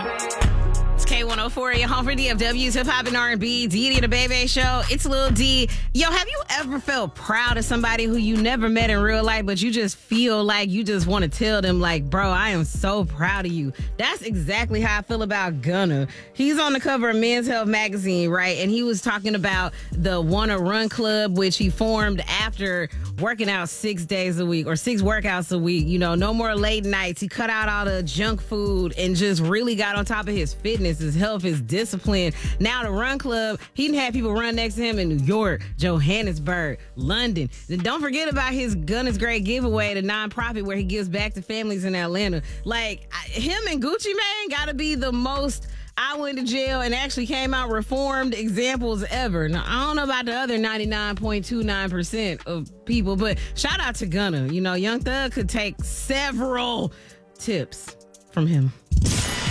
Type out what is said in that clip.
It's K104, your home for DFW's Hip Hop and R&B, Diddy and the Bebe Show. It's Lil D. Yo, have you ever felt proud of somebody who you never met in real life, but you just feel like you just want to tell them, like, bro, I am so proud of you? That's exactly how I feel about Gunna. He's on the cover of Men's Health magazine, right? And he was talking about the Wanna Run Club, which he formed after working out 6 days a week or 6 workouts a week. You know, no more late nights. He cut out all the junk food and just really got on top of his fitness, his health, his discipline. Now the Run Club, he didn't have people run next to him in New York, Johannesburg, London. Then don't forget about his Gunna's Great Giveaway, the nonprofit where he gives back to families in Atlanta. Like, him and Gucci Mane gotta be the most I went to jail and actually came out reformed examples ever. Now, I don't know about the other 99.29% of people, but shout out to Gunna. You know, Young Thug could take several tips from him.